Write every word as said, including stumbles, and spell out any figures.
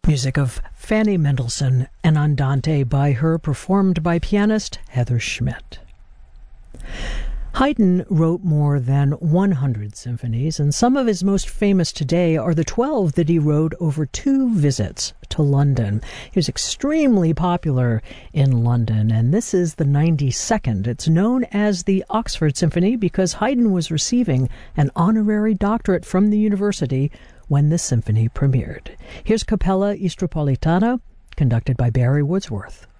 Music of Fanny Mendelssohn and Andante by her, performed by pianist Heather Schmidt. Haydn wrote more than one hundred symphonies, and some of his most famous today are the twelve that he wrote over two visits to London. He was extremely popular in London, and this is the ninety-second. It's known as the Oxford Symphony because Haydn was receiving an honorary doctorate from the university when the symphony premiered. Here's Capella Istropolitana, conducted by Barry Woodsworth.